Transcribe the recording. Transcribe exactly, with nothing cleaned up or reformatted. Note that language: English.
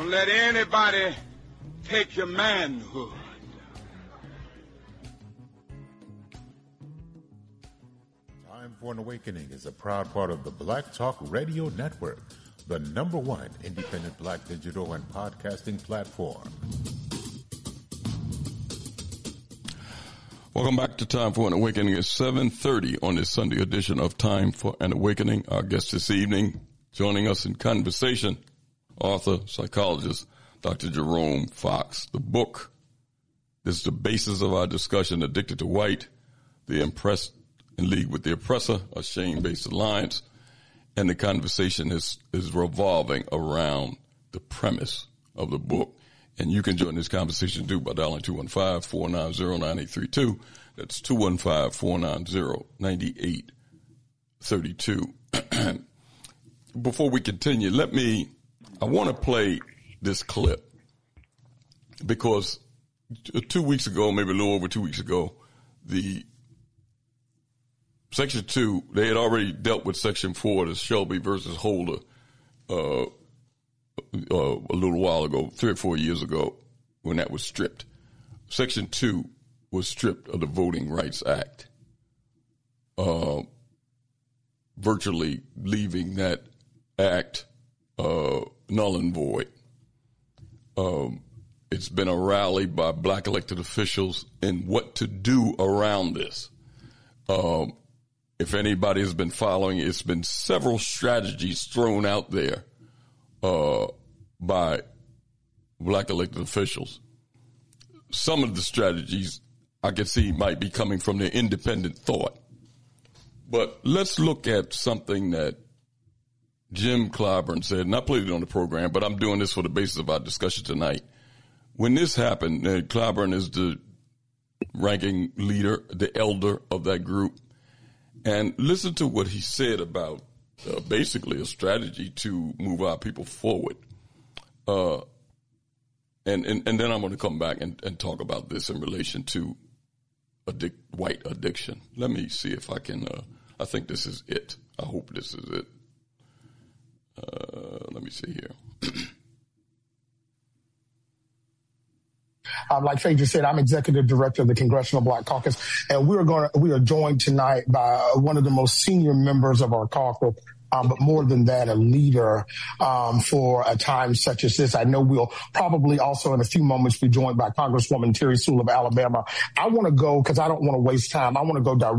Don't let anybody take your manhood. Time for an Awakening is a proud part of the Black Talk Radio Network, the number one independent black digital and podcasting platform. Welcome back to Time for an Awakening. It's seven thirty on this Sunday edition of Time for an Awakening. Our guest this evening, joining us in conversation, author, psychologist, Doctor Jerome Fox. The book, this is the basis of our discussion, Addicted to White, The Impressed in League with the Oppressor, a shame-based alliance. And the conversation is, is revolving around the premise of the book. And you can join this conversation too by dialing two one five, four nine zero, nine eight three two. That's two one five, four nine zero, nine eight three two. Before we continue, let me, I want to play this clip because two weeks ago, maybe a little over two weeks ago, the Section two, they had already dealt with Section four, the Shelby versus Holder, uh, Uh, a little while ago, three or four years ago, when that was stripped. Section two was stripped of the Voting Rights Act, uh, virtually leaving that act uh, null and void. Um, it's been a rally by black elected officials in what to do around this. Um, if anybody has been following, it's been several strategies thrown out there Uh, by black elected officials. Some of the strategies I can see might be coming from their independent thought. But let's look at something that Jim Clyburn said, and I played it on the program, but I'm doing this for the basis of our discussion tonight. When this happened, uh, Clyburn is the ranking leader, the elder of that group, and listen to what he said about Uh, basically a strategy to move our people forward. Uh, and, and, and then I'm going to come back and, and talk about this in relation to addic- white addiction. Let me see if I can, uh, I think this is it. I hope this is it. Uh, let me see here. Um, like Phaedra said, I'm executive director of the Congressional Black Caucus, and we are going to, we are joined tonight by one of the most senior members of our caucus, um, but more than that, a leader um, for a time such as this. I know we'll probably also in a few moments be joined by Congresswoman Terry Sewell of Alabama. I want to go, because I don't want to waste time, I want to go directly